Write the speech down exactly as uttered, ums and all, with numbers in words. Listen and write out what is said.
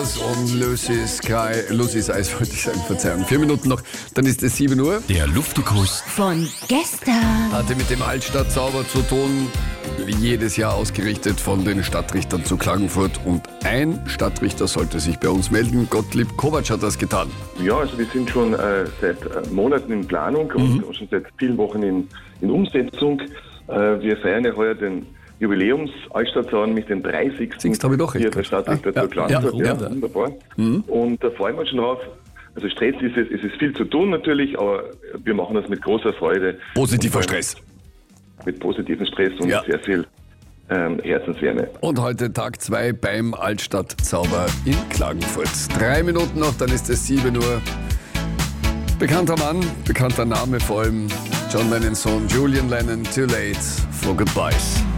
Und Lucy Sky, Lucy's Eis wollte ich sagen, Verzeihung. Vier Minuten noch, dann ist es sieben Uhr. Der Luftukuss von gestern Hatte mit dem Altstadtzauber zu tun, wie jedes Jahr ausgerichtet von den Stadtrichtern zu Klagenfurt. Und ein Stadtrichter sollte sich bei uns melden. Gottlieb Kovac hat das getan. Ja, also wir sind schon äh, seit äh, Monaten in Planung Mhm. und schon seit vielen Wochen in, in Umsetzung. Äh, wir feiern ja heuer den Jubiläums-Altstadtsauen mit den dreißigsten Siehst, habe ich doch recht hier der Stadtrichter ah, zu Klagenfurt. ja, Ja, ja. wunderbar. Mhm. Und da freuen wir uns schon drauf. Also Stress ist es, es ist viel zu tun natürlich, aber wir machen das mit großer Freude. Positiver Und Stress. Mit positivem Stress und Ja. sehr viel ähm, Herzenswärme. Und heute Tag zwei beim Altstadtzauber in Klagenfurt. Drei Minuten noch, dann ist es sieben Uhr. Bekannter Mann, bekannter Name vor allem. John Lennons Sohn Julian Lennon, Too Late for Goodbyes.